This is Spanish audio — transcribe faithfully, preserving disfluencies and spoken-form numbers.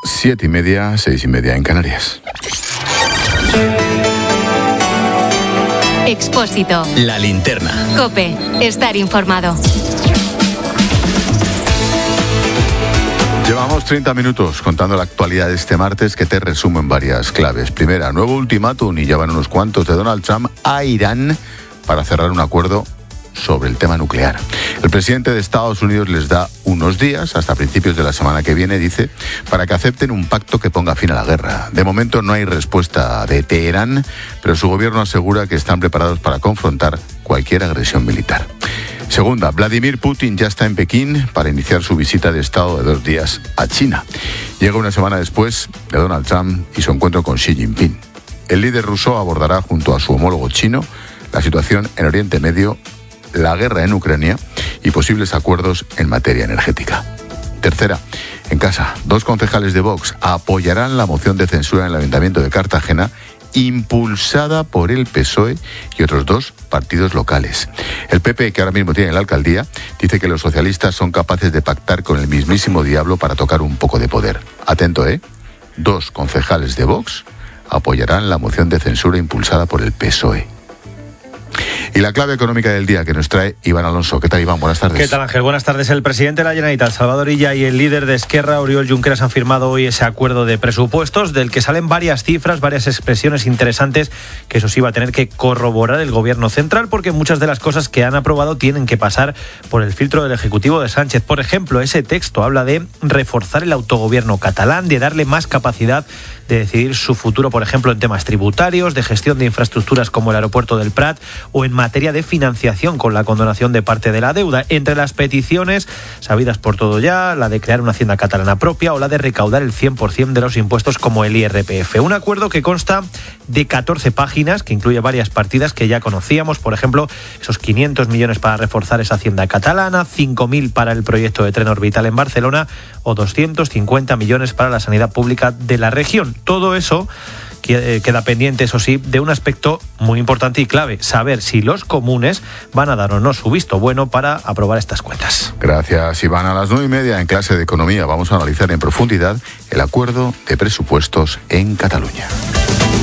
siete y media, seis y media en Canarias. Expósito. La linterna. COPE. Estar informado. Llevamos treinta minutos contando la actualidad de este martes, que te resumo en varias claves. Primera, nuevo ultimátum, y ya van unos cuantos, de Donald Trump a Irán para cerrar un acuerdo sobre el tema nuclear. El presidente de Estados Unidos les da unos días, hasta principios de la semana que viene, dice, para que acepten un pacto que ponga fin a la guerra. De momento no hay respuesta de Teherán, pero su gobierno asegura que están preparados para confrontar cualquier agresión militar. Segunda, Vladimir Putin ya está en Pekín para iniciar su visita de Estado de dos días a China. Llega una semana después de Donald Trump y su encuentro con Xi Jinping. El líder ruso abordará junto a su homólogo chino la situación en Oriente Medio, la guerra en Ucrania y posibles acuerdos en materia energética. Tercera, en casa, dos concejales de Vox apoyarán la moción de censura en el Ayuntamiento de Cartagena, impulsada por el P S O E y otros dos partidos locales. El P P, que ahora mismo tiene la alcaldía, dice que los socialistas son capaces de pactar con el mismísimo diablo para tocar un poco de poder. Atento, ¿eh? Dos concejales de Vox apoyarán la moción de censura impulsada por el P S O E. Y la clave económica del día que nos trae Iván Alonso. ¿Qué tal, Iván? Buenas tardes. ¿Qué tal, Ángel? Buenas tardes. El presidente de la Generalitat, Salvador Illa, y el líder de Esquerra, Oriol Junqueras, han firmado hoy ese acuerdo de presupuestos del que salen varias cifras, varias expresiones interesantes, que eso sí va a tener que corroborar el gobierno central, porque muchas de las cosas que han aprobado tienen que pasar por el filtro del Ejecutivo de Sánchez. Por ejemplo, ese texto habla de reforzar el autogobierno catalán, de darle más capacidad de decidir su futuro, por ejemplo, en temas tributarios, de gestión de infraestructuras como el aeropuerto del Prat, o en materia de financiación con la condonación de parte de la deuda. Entre las peticiones, sabidas por todo ya, la de crear una hacienda catalana propia o la de recaudar el cien por ciento de los impuestos como el I R P F. Un acuerdo que consta de catorce páginas, que incluye varias partidas que ya conocíamos, por ejemplo, esos quinientos millones para reforzar esa hacienda catalana, cinco mil para el proyecto de tren orbital en Barcelona o doscientos cincuenta millones para la sanidad pública de la región. Todo eso queda pendiente, eso sí, de un aspecto muy importante y clave: saber si los comunes van a dar o no su visto bueno para aprobar estas cuentas. Gracias, Iván. A las nueve y media, en clase de Economía, vamos a analizar en profundidad el acuerdo de presupuestos en Cataluña.